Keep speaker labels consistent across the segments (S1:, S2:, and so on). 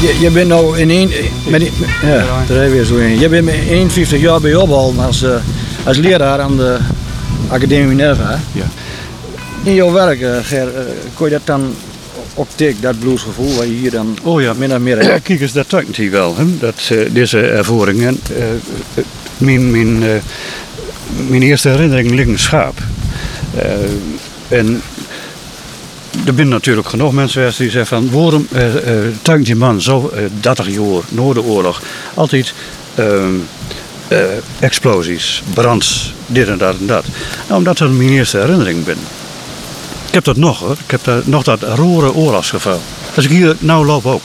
S1: Je bent nou in één... Ja, daar weer zo in. Je bent met 51 jaar bij je opgehouden als leraar aan de Academie Minerva.
S2: Ja.
S1: In jouw werk, Ger, kon je dat dan ook tegen, dat bluesgevoel wat je hier dan min of meer hebt?
S2: Ja, kijk eens, dat tekent hij wel, hè? Deze ervaringen. Mijn eerste herinnering ligt een schaap. En er zijn natuurlijk genoeg mensen die zeggen van waarom tuint die man zo 30 jaar na de oorlog altijd explosies, brands, dit en dat en dat. Nou, omdat dat mijn eerste herinnering ben. Ik heb dat nog hoor. Ik heb nog dat rare oorlogsgeval. Als ik hier nou loop ook.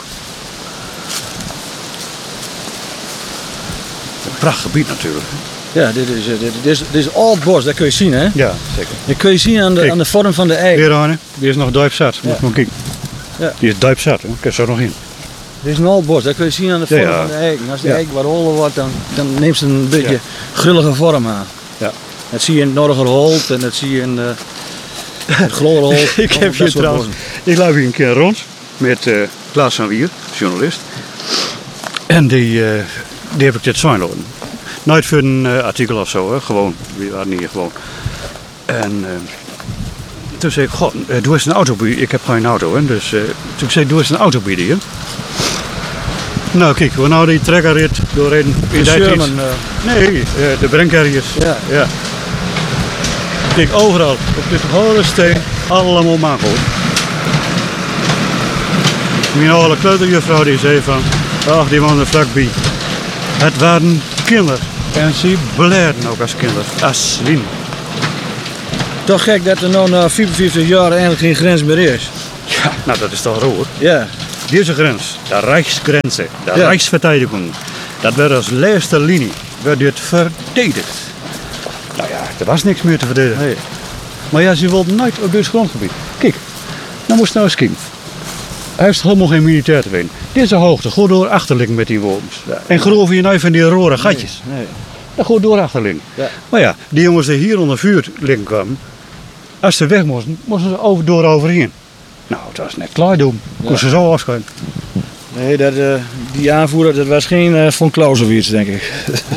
S2: Een prachtig gebied natuurlijk.
S1: Ja, dit is oud bos, dat kun je zien, hè?
S2: Ja, zeker.
S1: Dat kun je zien aan de vorm van de eik.
S2: Hier Arne, die is nog duipzat. Moet je maar kijken.
S1: Ja.
S2: Die is duipzat, hoor. Ik heb zo nog in.
S1: Dit is een oud bos, dat kun je zien aan de vorm van de eik. En als de eik wat holler wordt, dan neemt ze een beetje grillige vorm aan.
S2: Ja.
S1: Dat zie je in het Norgerholt en dat zie je in het Glorholt.
S2: Ik heb hier trouwens, ik loop hier een keer rond met Klaas van Wier, journalist. En die heb ik dit zijn laten. Nooit voor een artikel of zo, hè. Gewoon. We waren hier gewoon. En toen zei ik, god, doe eens een auto bij. Ik heb geen auto, hè. Dus toen zei ik, doe eens een auto bij hier. Nou, kijk, we nou die trekkerrit doorheen.
S1: In Sherman?
S2: Nee, de Brenkerriers. Ja. Kijk, overal op dit hele steen, allemaal mango. Mijn oude kleuterjuffrouw die zei van, ach, die woonde vlakbij. Het waren kinderen. En ze blijden ook als kinderen, als zwin.
S1: Toch gek dat er nou na 45 jaar eigenlijk geen grens meer is.
S2: Ja, nou dat is toch roer.
S1: Ja.
S2: Deze grens, de Rijksgrenzen, de Rijksverteidigung, dat werd als laatste linie, werd dit verdedigd. Nou ja, er was niks meer te verdedigen.
S1: Nee.
S2: Maar ja, ze wilden nooit op dit grondgebied. Kijk, nou moest nou eens kijken. Hij heeft helemaal geen militair te weten. Deze hoogte, gewoon door achterling met die worms. Ja. En geloof je nou van die rode gatjes?
S1: Nee.
S2: Ja, gewoon door achterling.
S1: Ja.
S2: Maar ja, die jongens die hier onder vuur kwamen, als ze weg moesten ze overheen. Nou, het was net klaar doen. Kon ze zo afschuiven.
S1: Nee, die aanvoerder, dat was geen von Clausewitz, denk ik.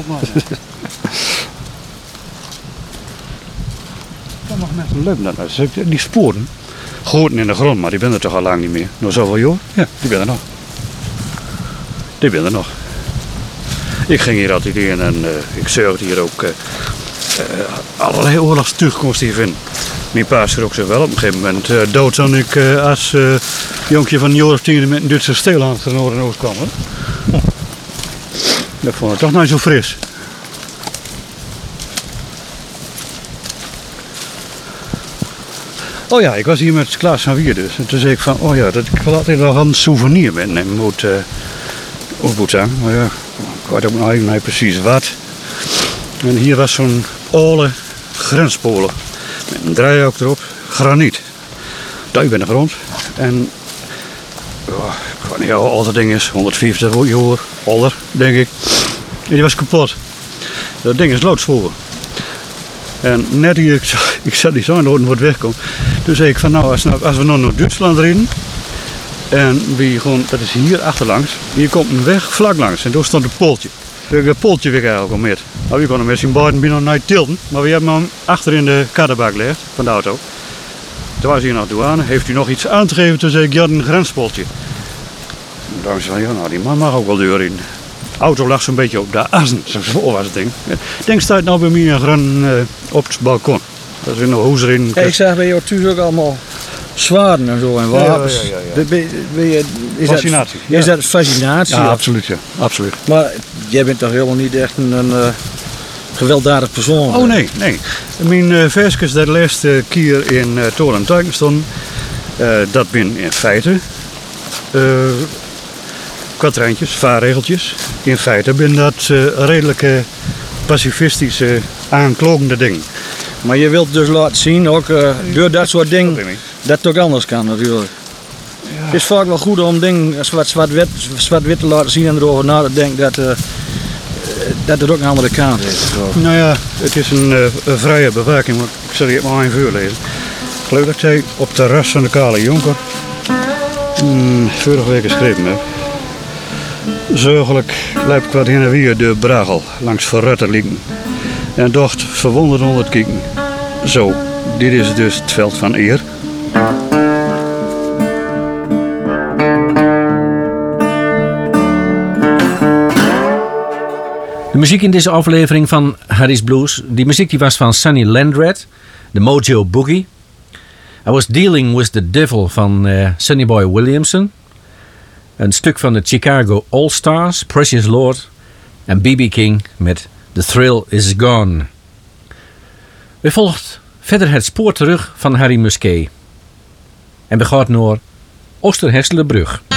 S2: Dat mag mensen leuk dat. Die sporen, goten in de grond, maar die zijn er toch al lang niet meer. Nog zoveel jaar? Ja, die zijn er nog. Die zijn er nog. Ik ging hier altijd in en ik zorgde hier ook allerlei oorlogstuchtkomst hier vinden. Mijn pa schrok zich wel op een gegeven moment dood toen ik als jonkje van een jaar of 10 met een Duitse steelhand naar Noord en Oost kwam. Hè? Dat vond ik toch niet zo fris. Oh ja, ik was hier met Klaas van Wier dus. En toen zei ik van, oh ja, dat ik wil altijd nog een souvenir meenemen moet zijn. Maar ja, ik weet ook nog niet precies wat. En hier was zo'n oude grenspolen. Met een driehoek erop, graniet. Duik in de grond. En ik weet niet hoe oud dat ding is, 150 jaar ouder, denk ik. En die was kapot. Dat ding is loodzwoer. En net hier, ik zat die zo'n noorden wordt wegkomen. Toen zei ik van nou, als we nog naar Duitsland rijden. En wie gewoon, dat is hier achterlangs. Hier komt een weg vlak langs. En daar stond een pooltje. Toen heb ik dat pooltje weer eigenlijk al met. Nou, we konden met zijn beiden binnen naar tilten. Maar we hebben hem achter in de kadderbak gelegd van de auto. Toen was hij naar de douane. Heeft u nog iets aan te geven? Toen zei ik, ja, een grenspooltje. En toen zei ik, ja, nou, die man mag ook wel deur in. De auto lag zo'n beetje op de assen. Zo was het ding. Ik denk, staat nou bij mij op het balkon. Dat is in de hoes erin.
S1: Ja, ik zag bij jou thuis ook allemaal zwaarden en zo en wapens.
S2: Fascinatie.
S1: Is dat fascinatie?
S2: Ja, absoluut, ja. Absoluut.
S1: Maar jij bent toch helemaal niet echt een gewelddadig persoon?
S2: Oh nee. Mijn versjes dat laatste keer in Toren Tuiken stonden, dat ben in feite kwadrijntjes, vaarregeltjes. In feite ben dat redelijke pacifistische aanklokende dingen.
S1: Maar je wilt dus laten zien, ook door dat soort dingen, dat het ook anders kan natuurlijk. Ja. Het is vaak wel goed om dingen zwart-wit te laten zien en erover na te denken dat er ook een andere kant is.
S2: Nou ja, het is een vrije bewaking, maar ik zal je maar even voorlezen. Ik geloof dat ik zei op het terras van de Kale Jonker vorige week geschreven heb. Zorgelijk liep ik wat heen en weer de Bragel langs verrutte lieken. En dacht verwonderd onder het kijken. Zo, dit is dus het veld van Eer.
S3: De muziek in deze aflevering van Harry's Blues, die muziek die was van Sonny Landred, de Mojo Boogie. I Was Dealing With The Devil van Sonny Boy Williamson. Een stuk van de Chicago All-Stars, Precious Lord. En B.B. King met The Thrill Is Gone. We volgt verder het spoor terug van Harry Musquet. En we gaan naar Oosterhesselenbrug.